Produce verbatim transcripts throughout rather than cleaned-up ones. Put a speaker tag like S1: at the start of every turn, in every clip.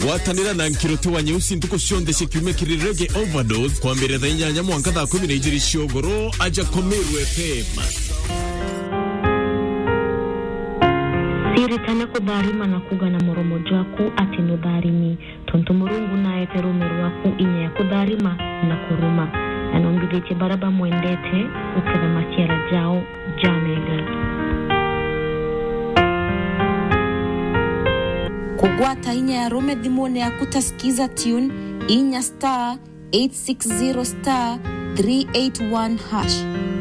S1: Watanira na nkirote wa nyeusi ntuko shonde shikume kirirege overdose kwa mbere za inyanya mwanga za kumi na ijiri shiogoro aja komeru F M.
S2: Siri tane kudharima na kuga na moromo jaku ati nudharimi. Tonto murungu na etero meru waku inye ya kudharima na kuruma. Anongiviche baraba muendete ukeda matiara jao jamega.
S3: Kugwata inya ya rome dhimone ya kutasikiza tune inya star eight six zero star three eight one hash.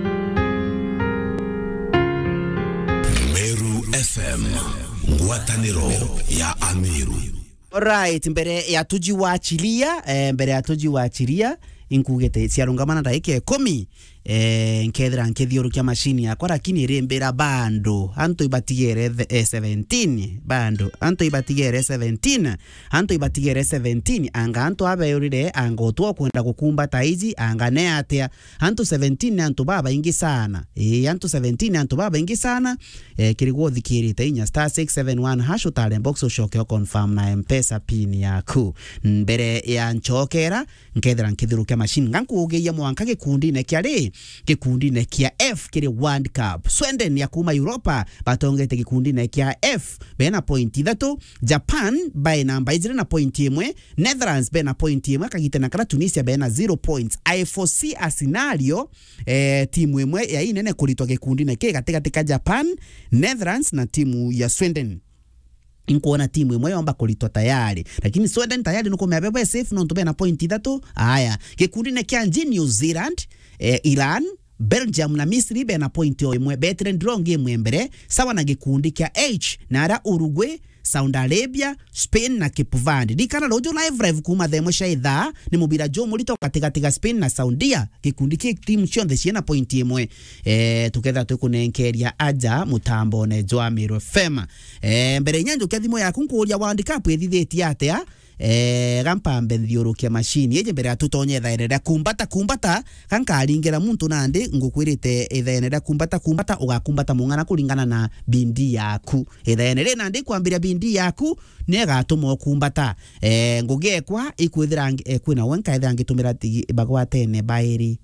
S4: Meru F M, ngwataniro ya Amiru.
S5: Alright, mbere ya tujiwachilia, eh, mbere ya tujiwachilia inkugete siarungamana ndaike kumi eh nkedra nkedhioro kya mashini yakwa lakini rembera bando anto ibatigere eh, seventeen bando anto ibatigere seventeen anto ibatigere seventeen anga anto abeyorire anga otwo kwenda kukumba taizi anga ne atia anto seventeen anto baba ingi sana eh anto seventeen anto baba ingi sana eh kirigwo thikiri tainya star six seven one hash utale box ushoke confirm na M-Pesa pin yaku mbere ya nchokera nkedra nkedhioro kya mashini ngankugeya mwanka gikundi ne kyari gikundi ne kia F kiri World Cup Sweden ya kuma Europa batongete gikundi ne kia F bena pointi thatu Japan bena mbaizire na pointi imwe Netherlands bena pointi imwe kagitana kala Tunisia bena zero points I foresee a scenario eh, timu imwe ya inene kulitwa gikundi ne kia katika tika Japan Netherlands na timu ya Sweden inkuona timu imwe yomba kulitwa tayari lakini Sweden tayari nuko meabebe safe no tubena pointi thatu aya gikundi ne kia New Zealand eh, Iran, Belgium na Misri bena pointi imwe betre draw game mbere sawa na gikundi kya H nara Uruguay, Saudi Arabia, Spain na Cape Verde. Dikana lojo live live kuma themwe shaitha ni mubira jo mulito katika katika Spain na Saudia gikundi ki timu cionthe ciena pointi imwe eh tuketha tukunenkeria aja mutambo ne jo Amiru F M eh mbere nyanjo kya thimo yaku nkuria World Cup ethitheti atia eh gampambe thiurukia machine yeje mbere atutonye thairera kumbata kumbata kankaringera muntu nandi ngukwirite ithairera kumbata kumbata ugakumbata mungana kuringana na bindi yaku ithairera nandi kwambiria bindi yaku ne gatumo kumbata eh ngugekwa ikwithira eh, kwina wenka ithangitumira bagwatene bairi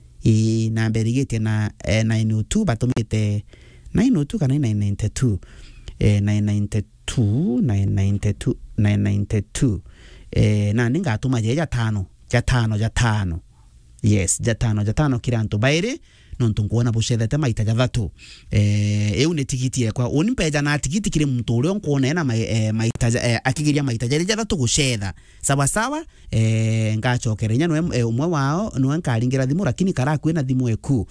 S5: i namba rigite na eh, nine oh two batumite nine oh two kana nine ninety-two eh nine ninety-two nine ninety-two nine ninety-two eh na ninga atuma je ja tano ja tano ja tano yes ja tano ja tano kiranto baire nonto ngona bushethete maita ja thatu eh eu ne tikiti ekwa unimpeja na tikiti kire muntu uri onkona na eh, maita eh, akigiria maita ja ja thatu gushetha sawa sawa eh ngachokerenya no eh, umwe wao no nkaringira thimu lakini karaku ina thimu eku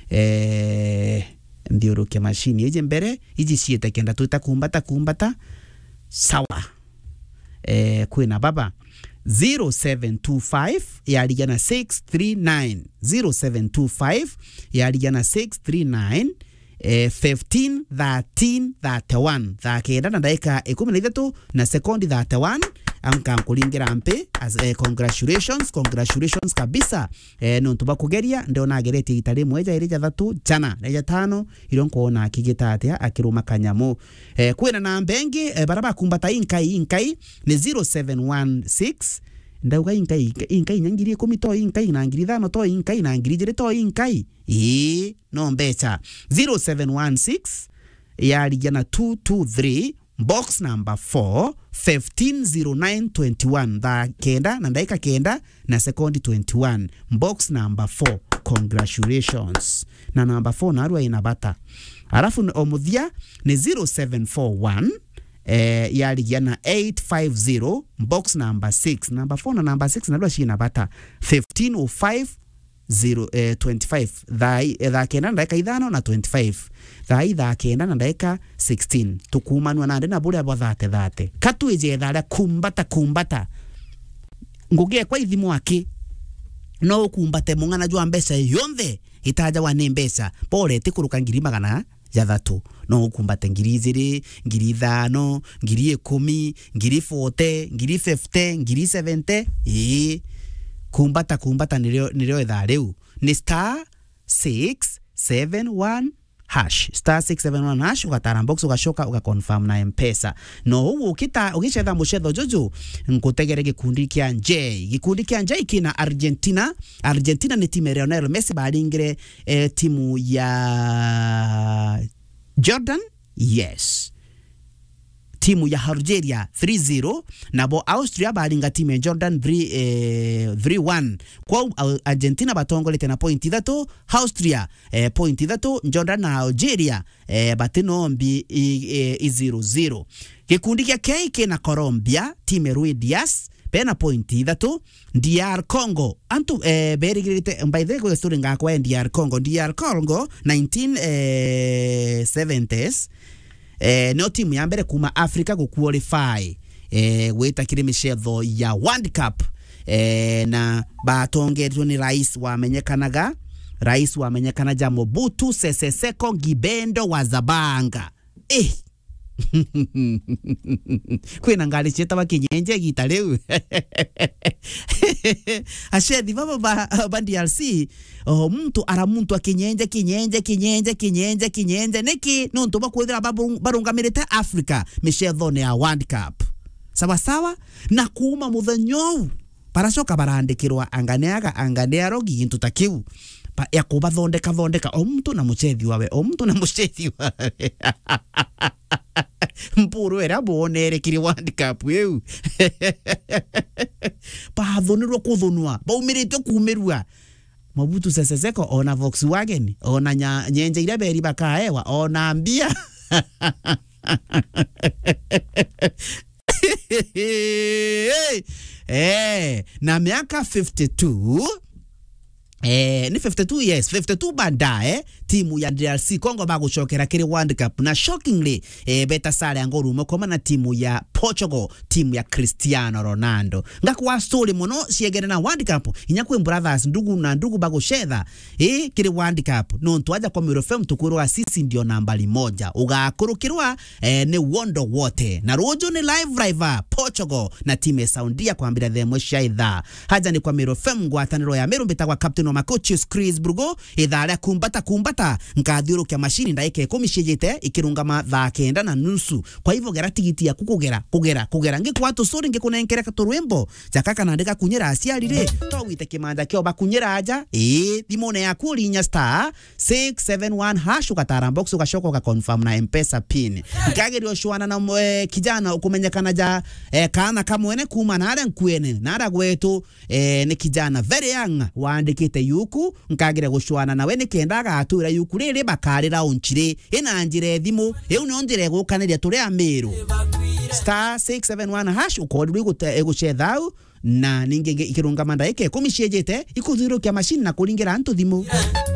S5: eh ndiuruke machine yeje mbere iji siete kenda tuita kumbata kumbata sawa eh kwina baba zero seven two five yaligana six three nine zero seven two five yaligana six three nine eh fifteen thirteen thirty-one thakenda na dakika ikumi na ithatu na sekondi thirty-one anka kulingira mpe as eh, congratulations congratulations kabisa eh no tuba kugeria ndio na gereti itali mweja irija thatu jana reja tano ironko na kigita atia akiruma kanyamu eh kwena na mbengi eh, baraba kumbata inkai inkai ni zero seven one six ndauga inkai inkai nyangirie komito inkai na ngiri thano to inkai na ngiri jere to inkai eh no mbecha zero seven one six yali jana two two three box number four fifteen oh nine twenty-one da kenda na ndaika kenda na sekondi twenty-one box number four congratulations na number four na arua inabata alafu omuthia ni zero seven four one eh yali yana eight five zero box number six number four na number six na arua shi inabata fifteen oh five zero eh, twenty-five tha tha kenda na ndaika ithano na twenty-five tha itha kenda na ndaika sixteen tukumanwa na ndena bure abo thate thate katweje thara kumbata kumbata nguge kwa ithimu ake no kumbate mungana jwa mbesa yonthe itaja wa nembesa pole tikuruka ngiri magana ya thatu no kumbate ngiri ziri ngiri ithano ngiri ikumi ngiri forty ngiri fifty ngiri seventy eh kumbata kumbata nilio nilio etha riu ni star six seven one hash star six seven one hash ugatara box ugashoka ugaconfirm na M-Pesa no huu ukita ukichetha muchetho jojo nkutegere gikundi kia J gikundi kia J kina Argentina Argentina ni timu ya Lionel Messi baringire eh, timu ya Jordan yes timu ya Algeria three zero nabo Austria baringa timu ya Jordan three one kwa Argentina batongolete na point ithatu Austria eh, point ithatu Jordan na Algeria eh, batinombi zero zero gikundi kia K kina Colombia timu ya Ruiz Diaz pena point ithatu D R Congo antu eh, berigirite by the way story ngakwa D R Congo D R Congo nineteen seventies eh, no timu ya mbere kuma Africa go qualify eh, weta kire michetho ya World Cup eh, na batongetwo ni rais wa menyekanaga rais wa menyekanaja Mobutu Sese Seko Gibendo wa Zabanga eh kwina ngali cheta bakinyenje gita leu ashedi baba ba, ba D R C oh, mtu ara mtu akinyenje kinyenje kinyenje kinyenje kinyenje neki no nto bakwethira barungamirite Africa michetho ya World Cup sawa sawa na kuma muthenyo paracoka barandikirwa anganeaga anganearo gintu takiu pa ya kuba thondeka thondeka o mtu na muchethi wawe o mtu na muchethi wawe mpuru era bonere kiri World Cup eu pa thonirwo kuthunwa baumirite kumerua Mobutu Sese Seko ona Volkswagen ona nya, nyenje ira beri bakaewa ona mbia eh na miaka fifty-two Eh, ni fifty-two yes fifty-two baadaye timu ya D R C Congo baguchokera kiri World Cup na shockingly eh, beta sare angorumo koma na timu ya Portugal timu ya Cristiano Ronaldo ngakwa story muno siegere na World Cup inyakwe brothers ndugu na ndugu bagushetha eh kiri World Cup no ntwaja kwa Miro F M tukurwa sisi ndio nambari moja ugakurukirwa eh, ni wondo wote na rojo ni live rival Portugal na timu ya Saudia kwambira the mweshaidha haja ni kwa Miro F M ngwataniro ya Meru mbita kwa captain makochis Chris Brugo idhara kumbata kumbata nkadhiuru kia mashini ndaike komishijete ikirungama thaa kenda na nusu kwa hivyo gera tigiti ya kukugera kugera kugera ngikwa tusuri ngikunenkera katurwembo jakaka nandika kunyera asiarire towite kimanda kyo bakunyera aja eh thimone yaku linya star six seven one hash ukatara box ukashoko ka confirm na M-Pesa pin kagerio shwana na mwe, kijana ukumenyekana ja eh, kana kamwene kuma nara nkwene nara gwetu eh, ni kijana very young waandikite yuku nkagire gushwana nawe ni kendaga atura yuku riri bakarira unchire ina njire thimu eu ni onjire gukaniria turi a Meru star six seven one hash ukodwi guchethau na ninge ikirunga manda ike komishejete ikuthirukia machine na kuringira antu thimu